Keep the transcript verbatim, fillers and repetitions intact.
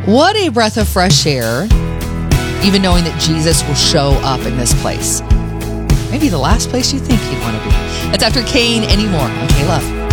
What a breath of fresh air, even knowing that Jesus will show up in this place. Maybe the last place you think he'd want to be. That's after Cain anymore on K-Love.